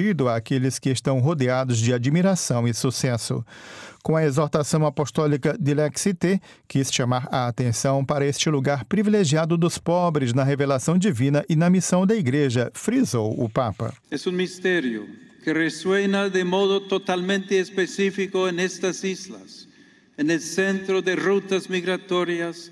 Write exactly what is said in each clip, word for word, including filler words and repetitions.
dirigido àqueles que estão rodeados de admiração e sucesso. Com a exortação apostólica de Lexite, quis chamar a atenção para este lugar privilegiado dos pobres na revelação divina e na missão da Igreja, frisou o Papa. É um mistério que resuena de modo totalmente específico en estas islas, en el centro de rutas migratorias.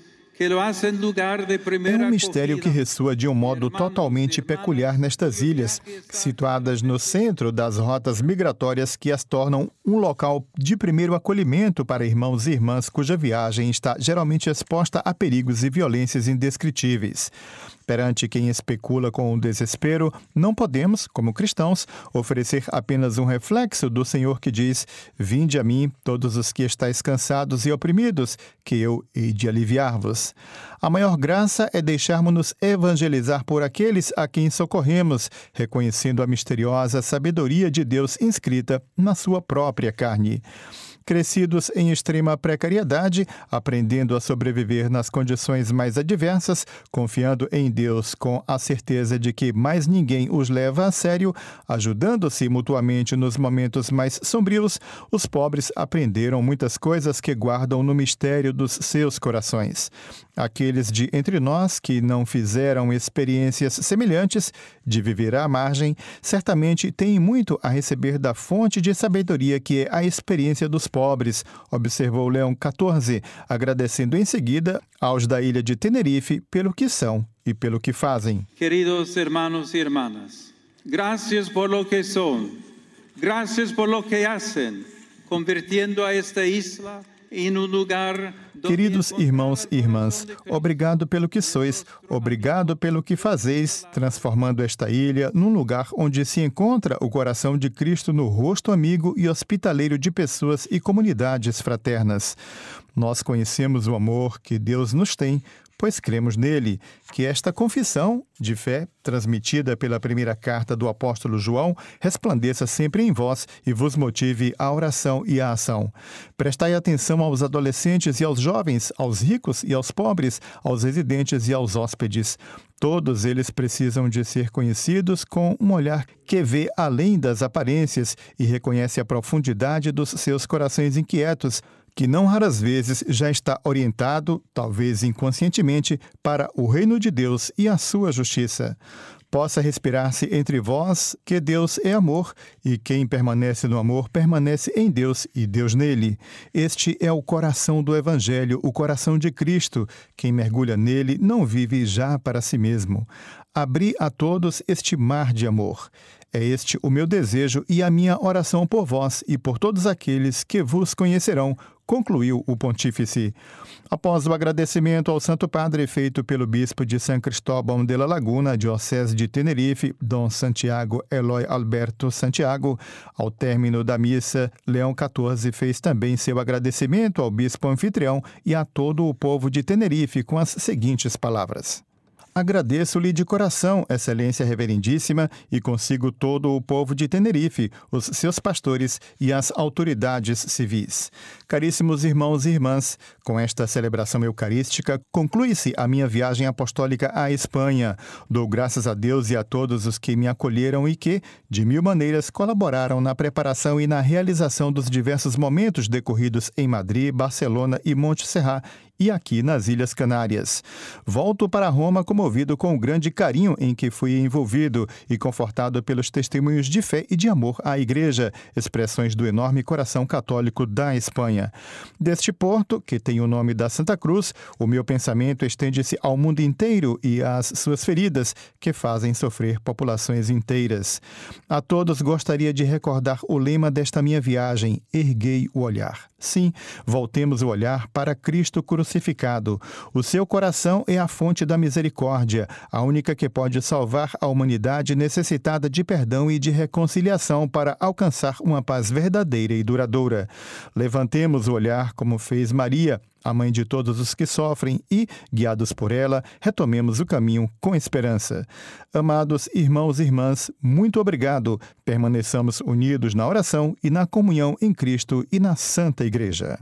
É um mistério que ressoa de um modo totalmente peculiar nestas ilhas, situadas no centro das rotas migratórias que as tornam um local de primeiro acolhimento para irmãos e irmãs cuja viagem está geralmente exposta a perigos e violências indescritíveis. Perante quem especula com o desespero, não podemos, como cristãos, oferecer apenas um reflexo do Senhor que diz: "Vinde a mim, todos os que estáis cansados e oprimidos, que eu hei de aliviar-vos." A maior graça é deixarmos-nos evangelizar por aqueles a quem socorremos, reconhecendo a misteriosa sabedoria de Deus inscrita na sua própria carne. Crescidos em extrema precariedade, aprendendo a sobreviver nas condições mais adversas, confiando em Deus com a certeza de que mais ninguém os leva a sério, ajudando-se mutuamente nos momentos mais sombrios, os pobres aprenderam muitas coisas que guardam no mistério dos seus corações. Aqueles de entre nós que não fizeram experiências semelhantes de viver à margem, certamente têm muito a receber da fonte de sabedoria que é a experiência dos pobres, observou Leão quatorze, agradecendo em seguida aos da ilha de Tenerife pelo que são e pelo que fazem. Queridos hermanos e hermanas, gracias por lo que son, gracias por lo que hacen, convirtiendo a esta isla em um lugar. Queridos irmãos e irmãs, obrigado pelo que sois, obrigado pelo que fazeis, transformando esta ilha num lugar onde se encontra o coração de Cristo no rosto amigo e hospitaleiro de pessoas e comunidades fraternas. Nós conhecemos o amor que Deus nos tem, pois cremos nele. Que esta confissão de fé, transmitida pela primeira carta do apóstolo João, resplandeça sempre em vós e vos motive à oração e à ação. Prestai atenção aos adolescentes e aos jovens, aos ricos e aos pobres, aos residentes e aos hóspedes. Todos eles precisam de ser conhecidos com um olhar que vê além das aparências e reconhece a profundidade dos seus corações inquietos, que não raras vezes já está orientado, talvez inconscientemente, para o reino de Deus e a sua justiça. Possa respirar-se entre vós que Deus é amor, e quem permanece no amor permanece em Deus e Deus nele. Este é o coração do Evangelho, o coração de Cristo. Quem mergulha nele não vive já para si mesmo. Abri a todos este mar de amor. É este o meu desejo e a minha oração por vós e por todos aqueles que vos conhecerão, concluiu o pontífice. Após o agradecimento ao Santo Padre feito pelo bispo de São Cristóbão de la Laguna, diocese de Tenerife, Dom Santiago Eloy Alberto Santiago, ao término da missa, Leão quatorze fez também seu agradecimento ao bispo anfitrião e a todo o povo de Tenerife com as seguintes palavras: "Agradeço-lhe de coração, Excelência Reverendíssima, e consigo todo o povo de Tenerife, os seus pastores e as autoridades civis. Caríssimos irmãos e irmãs, com esta celebração eucarística, conclui-se a minha viagem apostólica à Espanha. Dou graças a Deus e a todos os que me acolheram e que, de mil maneiras, colaboraram na preparação e na realização dos diversos momentos decorridos em Madrid, Barcelona e Montserrat, e aqui nas Ilhas Canárias. Volto para Roma comovido com o grande carinho em que fui envolvido e confortado pelos testemunhos de fé e de amor à Igreja, expressões do enorme coração católico da Espanha. Deste porto, que tem o nome da Santa Cruz, o meu pensamento estende-se ao mundo inteiro e às suas feridas, que fazem sofrer populações inteiras. A todos gostaria de recordar o lema desta minha viagem: erguei o olhar. Sim, voltemos o olhar para Cristo crucificado. O seu coração é a fonte da misericórdia, a única que pode salvar a humanidade necessitada de perdão e de reconciliação para alcançar uma paz verdadeira e duradoura. Levantemos o olhar como fez Maria, a mãe de todos os que sofrem, e, guiados por ela, retomemos o caminho com esperança. Amados irmãos e irmãs, muito obrigado. Permaneçamos unidos na oração e na comunhão em Cristo e na Santa Igreja.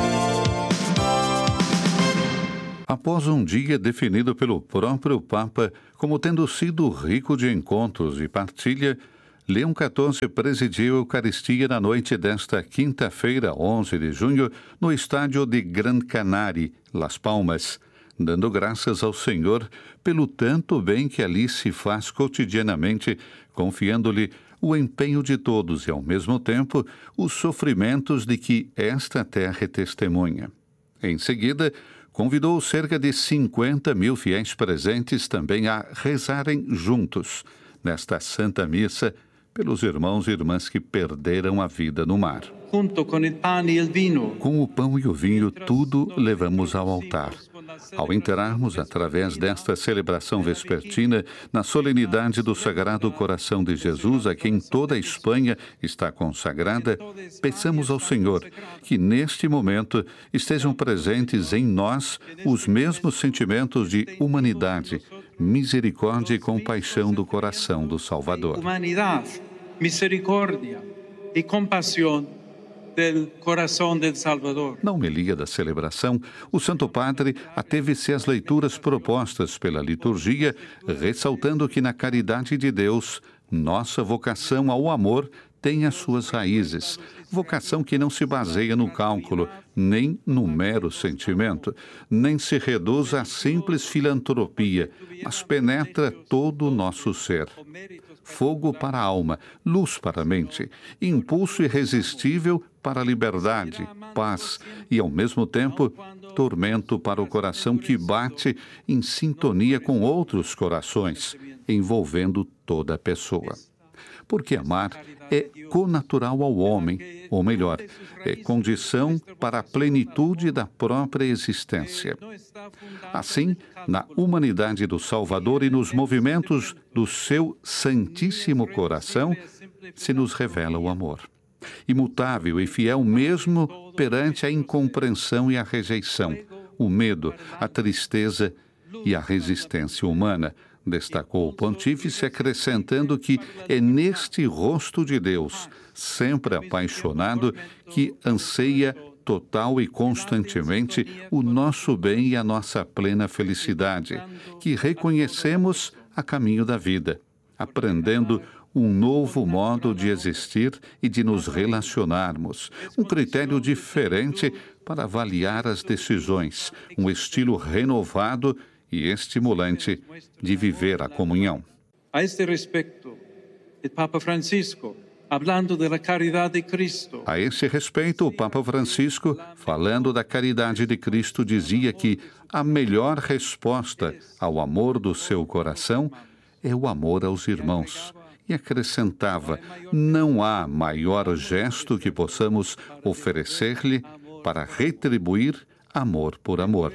Após um dia definido pelo próprio Papa como tendo sido rico de encontros e partilha, Leão quatorze presidiu a Eucaristia na noite desta quinta-feira, onze de junho, no estádio de Gran Canaria, Las Palmas, dando graças ao Senhor pelo tanto bem que ali se faz cotidianamente, confiando-lhe o empenho de todos e, ao mesmo tempo, os sofrimentos de que esta terra é testemunha. Em seguida, convidou cerca de cinquenta mil fiéis presentes também a rezarem juntos nesta Santa Missa pelos irmãos e irmãs que perderam a vida no mar. Junto com o pão e o vinho. Com o pão e o vinho, tudo levamos ao altar. Ao entrarmos, através desta celebração vespertina, na solenidade do Sagrado Coração de Jesus, a quem toda a Espanha está consagrada, peçamos ao Senhor que, neste momento, estejam presentes em nós os mesmos sentimentos de humanidade, misericórdia e compaixão do coração do Salvador. Humanidade, misericórdia e compaixão do coração do Salvador. Na homilia da celebração, o Santo Padre ateve-se às leituras propostas pela liturgia, ressaltando que na caridade de Deus, nossa vocação ao amor tem as suas raízes, vocação que não se baseia no cálculo, nem no mero sentimento, nem se reduz à simples filantropia, mas penetra todo o nosso ser. Fogo para a alma, luz para a mente, impulso irresistível para a liberdade, paz e, ao mesmo tempo, tormento para o coração que bate em sintonia com outros corações, envolvendo toda a pessoa. Porque amar é connatural ao homem, ou melhor, é condição para a plenitude da própria existência. Assim, na humanidade do Salvador e nos movimentos do seu Santíssimo Coração, se nos revela o amor. Imutável e fiel mesmo perante a incompreensão e a rejeição, o medo, a tristeza e a resistência humana, destacou o pontífice, acrescentando que é neste rosto de Deus, sempre apaixonado, que anseia total e constantemente o nosso bem e a nossa plena felicidade, que reconhecemos a caminho da vida, aprendendo um novo modo de existir e de nos relacionarmos, um critério diferente para avaliar as decisões, um estilo renovado e estimulante de viver a comunhão. A este respeito, o Papa Francisco, falando da caridade de Cristo. A esse respeito, o Papa Francisco, falando da caridade de Cristo, dizia que a melhor resposta ao amor do seu coração é o amor aos irmãos. E acrescentava, não há maior gesto que possamos oferecer-lhe para retribuir amor por amor.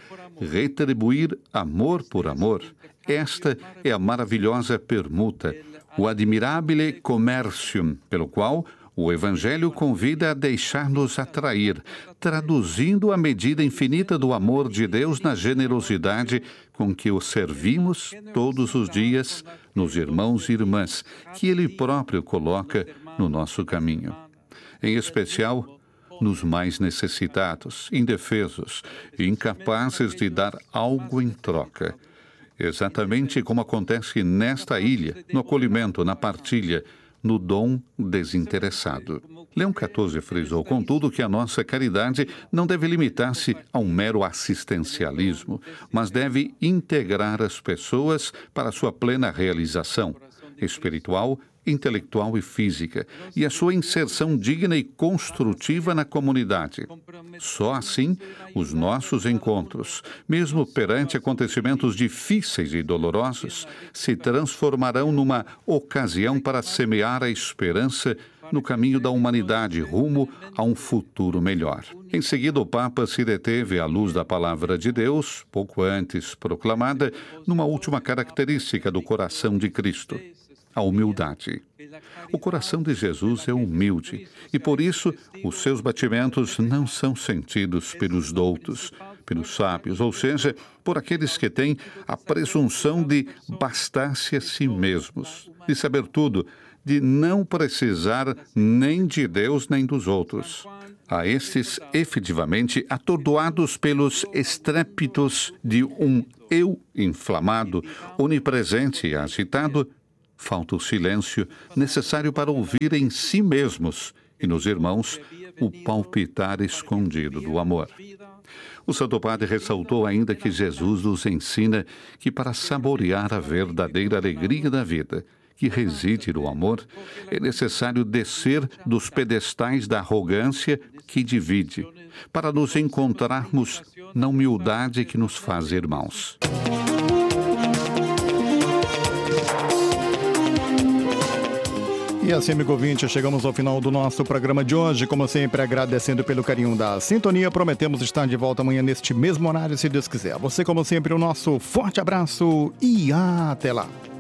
Retribuir amor por amor. Esta é a maravilhosa permuta, o admirabile commercium, pelo qual o Evangelho convida a deixar-nos atrair, traduzindo a medida infinita do amor de Deus na generosidade com que o servimos todos os dias nos irmãos e irmãs que Ele próprio coloca no nosso caminho. Em especial, nos mais necessitados, indefesos e incapazes de dar algo em troca. Exatamente como acontece nesta ilha, no acolhimento, na partilha, no dom desinteressado. Leão quatorze frisou, contudo, que a nossa caridade não deve limitar-se a um mero assistencialismo, mas deve integrar as pessoas para sua plena realização espiritual, intelectual e física, e a sua inserção digna e construtiva na comunidade. Só assim, os nossos encontros, mesmo perante acontecimentos difíceis e dolorosos, se transformarão numa ocasião para semear a esperança no caminho da humanidade rumo a um futuro melhor. Em seguida, o Papa se deteve à luz da palavra de Deus, pouco antes proclamada, numa última característica do coração de Cristo: a humildade. O coração de Jesus é humilde e, por isso, os seus batimentos não são sentidos pelos doutos, pelos sábios, ou seja, por aqueles que têm a presunção de bastar-se a si mesmos, de saber tudo, de não precisar nem de Deus nem dos outros. A estes, efetivamente, atordoados pelos estrépitos de um eu inflamado, onipresente e agitado, falta o silêncio necessário para ouvir em si mesmos e nos irmãos o palpitar escondido do amor. O Santo Padre ressaltou ainda que Jesus nos ensina que para saborear a verdadeira alegria da vida, que reside no amor, é necessário descer dos pedestais da arrogância que divide, para nos encontrarmos na humildade que nos faz irmãos. E assim, amigo ouvinte, chegamos ao final do nosso programa de hoje. Como sempre, agradecendo pelo carinho da sintonia. Prometemos estar de volta amanhã neste mesmo horário, se Deus quiser. Você, como sempre, o nosso forte abraço e até lá.